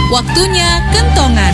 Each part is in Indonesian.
Waktunya kentongan.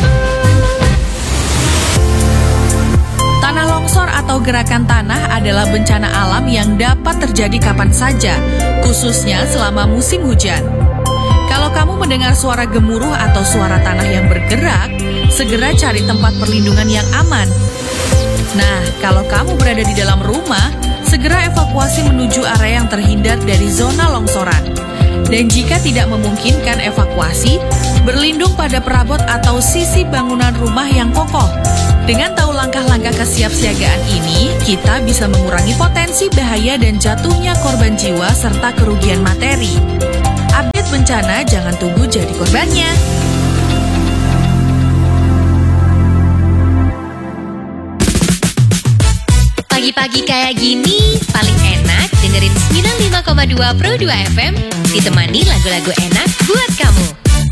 Tanah longsor atau gerakan tanah adalah bencana alam yang dapat terjadi kapan saja, khususnya selama musim hujan. Kalau kamu mendengar suara gemuruh atau suara tanah yang bergerak, segera cari tempat perlindungan yang aman. Nah, kalau kamu berada di dalam rumah, segera evakuasi menuju area yang terhindar dari zona longsoran. Dan jika tidak memungkinkan evakuasi, berlindung pada perabot atau sisi bangunan rumah yang kokoh. Dengan tahu langkah-langkah kesiapsiagaan ini, kita bisa mengurangi potensi bahaya dan jatuhnya korban jiwa serta kerugian materi. Update bencana, jangan tunggu jadi korbannya. Pagi-pagi kayak gini, paling enak dengerin 95,2 Pro 2 FM, ditemani lagu-lagu enak buat kamu.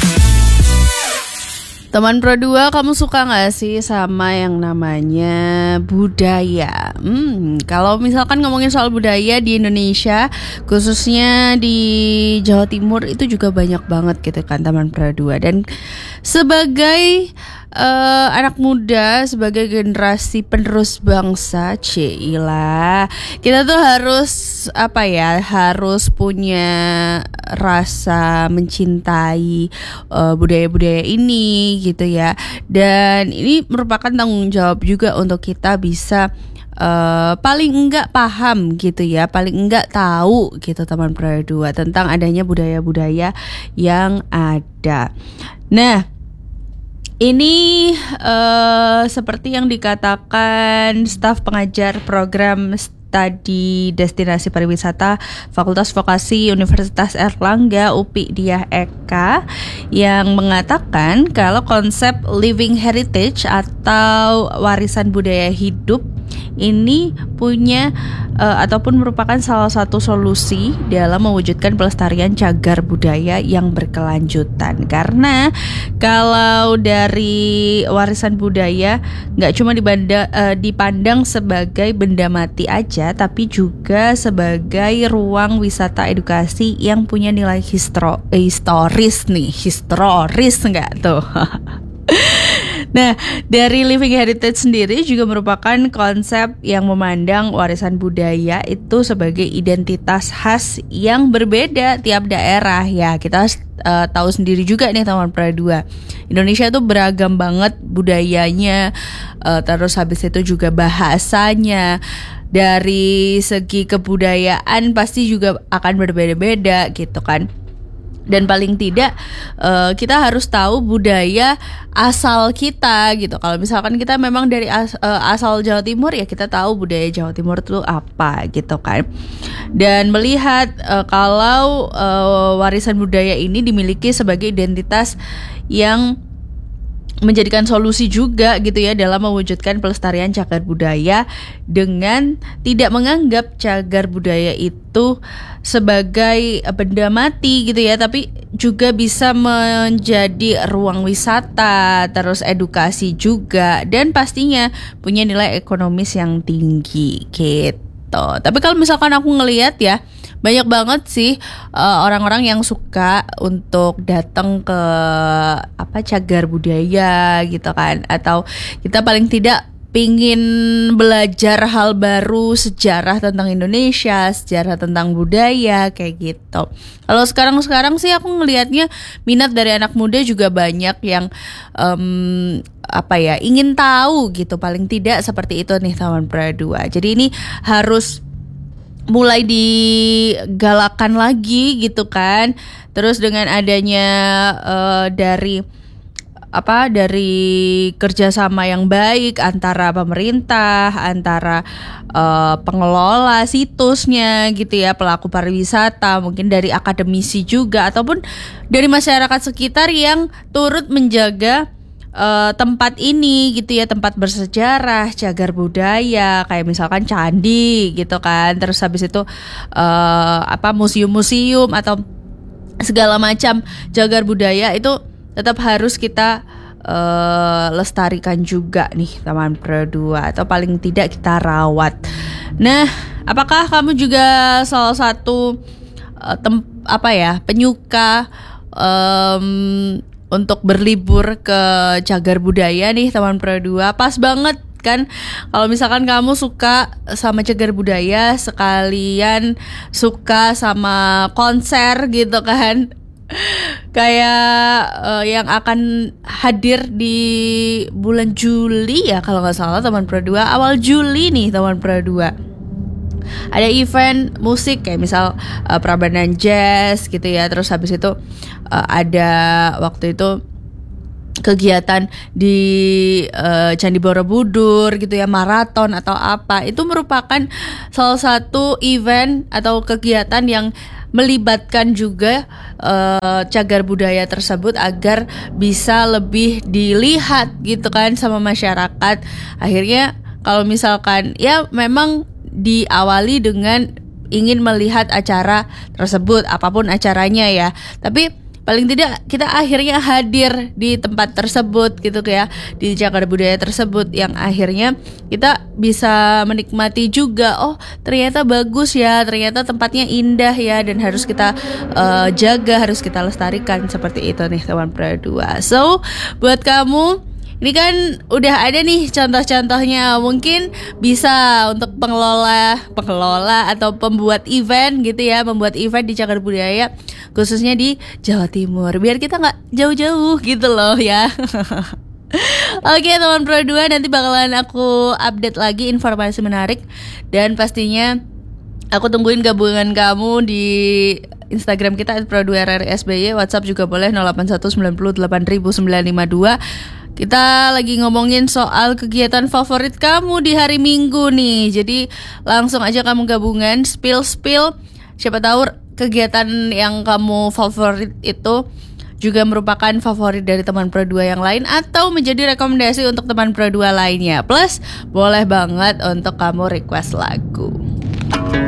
Teman Pro 2, kamu suka gak sih sama yang namanya budaya? Kalau misalkan ngomongin soal budaya di Indonesia, khususnya di Jawa Timur, itu juga banyak banget gitu kan teman Pro 2. Dan sebagai anak muda, sebagai generasi penerus bangsa, cilah, kita tuh harus harus punya rasa mencintai budaya-budaya ini gitu ya. Dan ini merupakan tanggung jawab juga untuk kita bisa paling enggak paham gitu ya, paling enggak tahu gitu teman Pro 2 tentang adanya budaya-budaya yang ada. Nah, ini seperti yang dikatakan staf pengajar program Studi Destinasi Pariwisata Fakultas Vokasi Universitas Erlangga UPI Diah Eka yang mengatakan kalau konsep living heritage atau warisan budaya hidup ini punya ataupun merupakan salah satu solusi dalam mewujudkan pelestarian cagar budaya yang berkelanjutan. Karena kalau dari warisan budaya nggak cuma dipandang sebagai benda mati aja, tapi juga sebagai ruang wisata edukasi yang punya nilai historis nih, historis nggak tuh? Nah, dari Living Heritage sendiri juga merupakan konsep yang memandang warisan budaya itu sebagai identitas khas yang berbeda tiap daerah ya. Kita tahu sendiri juga nih teman Pro 2. Indonesia tuh beragam banget budayanya, terus habis itu juga bahasanya. Dari segi kebudayaan pasti juga akan berbeda-beda gitu kan. Dan paling tidak kita harus tahu budaya asal kita gitu. Kalau misalkan kita memang dari asal Jawa Timur, ya kita tahu budaya Jawa Timur itu apa gitu kan. Dan melihat kalau warisan budaya ini dimiliki sebagai identitas yang menjadikan solusi juga gitu ya dalam mewujudkan pelestarian cagar budaya dengan tidak menganggap cagar budaya itu sebagai benda mati gitu ya, tapi juga bisa menjadi ruang wisata, terus edukasi juga, dan pastinya punya nilai ekonomis yang tinggi gitu. Tapi kalau misalkan aku ngelihat ya, banyak banget sih orang-orang yang suka untuk datang ke cagar budaya gitu kan, atau kita paling tidak pingin belajar hal baru, sejarah tentang Indonesia, sejarah tentang budaya kayak gitu. Kalau sekarang sih aku ngelihatnya minat dari anak muda juga banyak yang ingin tahu gitu, paling tidak seperti itu nih teman Pro 2. Jadi ini harus mulai digalakan lagi gitu kan. Terus dengan adanya dari kerjasama yang baik antara pemerintah, antara pengelola situsnya gitu ya, pelaku pariwisata, mungkin dari akademisi juga, ataupun dari masyarakat sekitar yang turut menjaga tempat ini gitu ya, tempat bersejarah, cagar budaya, kayak misalkan candi gitu kan. Terus habis itu museum-museum atau segala macam cagar budaya itu tetap harus kita lestarikan juga nih teman Pro 2, atau paling tidak kita rawat. Nah, apakah kamu juga salah satu penyuka untuk berlibur ke Cagar Budaya nih teman Pro 2. Pas banget kan kalau misalkan kamu suka sama Cagar Budaya, sekalian suka sama konser gitu kan. Kayak yang akan hadir di bulan Juli ya kalau nggak salah teman Pro 2, awal Juli nih teman Pro 2. Ada event musik kayak misal Prambanan Jazz gitu ya. Terus habis itu ada waktu itu kegiatan di Candi Borobudur gitu ya, maraton atau apa. Itu merupakan salah satu event atau kegiatan yang melibatkan juga cagar budaya tersebut agar bisa lebih dilihat gitu kan sama masyarakat. Akhirnya kalau misalkan ya memang diawali dengan ingin melihat acara tersebut, apapun acaranya ya. Tapi paling tidak kita akhirnya hadir di tempat tersebut gitu ya, di Cagar Budaya tersebut, yang akhirnya kita bisa menikmati juga. Oh ternyata bagus ya, ternyata tempatnya indah ya, dan harus kita jaga, harus kita lestarikan, seperti itu nih teman Pro 2. So buat kamu, ini kan udah ada nih contoh-contohnya, mungkin bisa untuk pengelola atau pembuat event gitu ya, membuat event di Cagar Budaya khususnya di Jawa Timur, biar kita nggak jauh-jauh gitu loh ya. Oke teman Pro 2, nanti bakalan aku update lagi informasi menarik, dan pastinya aku tungguin gabungan kamu di Instagram kita @pro2rrsby, WhatsApp juga boleh 0819080952. Kita lagi ngomongin soal kegiatan favorit kamu di hari Minggu nih. Jadi langsung aja kamu gabungan, spill. Siapa tahu kegiatan yang kamu favorit itu juga merupakan favorit dari teman Pro 2 yang lain, atau menjadi rekomendasi untuk teman Pro 2 lainnya. Plus boleh banget untuk kamu request lagu.